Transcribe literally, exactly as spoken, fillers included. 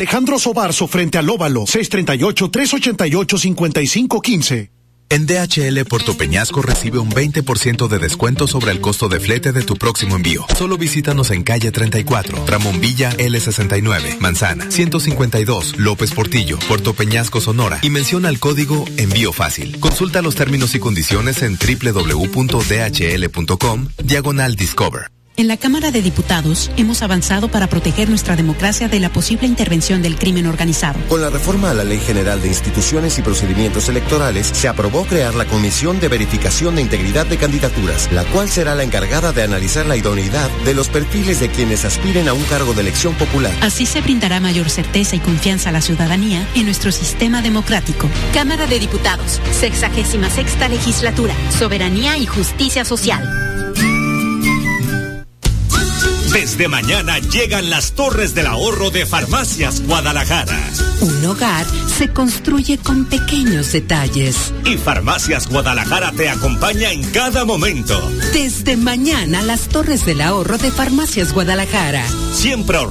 Alejandro Sobarzo frente al Óvalo, seis tres ocho, tres ocho ocho, cinco cinco uno cinco. En D H L Puerto Peñasco recibe un veinte por ciento de descuento sobre el costo de flete de tu próximo envío. Solo visítanos en calle treinta y cuatro, Ramón Villa L sesenta y nueve, Manzana, ciento cincuenta y dos, López Portillo, Puerto Peñasco, Sonora, y menciona el código Envío Fácil. Consulta los términos y condiciones en doble u doble u doble u punto d h l punto com, diagonal Discover. En la Cámara de Diputados hemos avanzado para proteger nuestra democracia de la posible intervención del crimen organizado. Con la reforma a la Ley General de Instituciones y Procedimientos Electorales, se aprobó crear la Comisión de Verificación de Integridad de Candidaturas, la cual será la encargada de analizar la idoneidad de los perfiles de quienes aspiren a un cargo de elección popular. Así se brindará mayor certeza y confianza a la ciudadanía en nuestro sistema democrático. Cámara de Diputados, sexagésima sexta legislatura, soberanía y justicia social. Desde mañana llegan las Torres del Ahorro de Farmacias Guadalajara. Un hogar se construye con pequeños detalles. Y Farmacias Guadalajara te acompaña en cada momento. Desde mañana las Torres del Ahorro de Farmacias Guadalajara. Siempre ahorrando.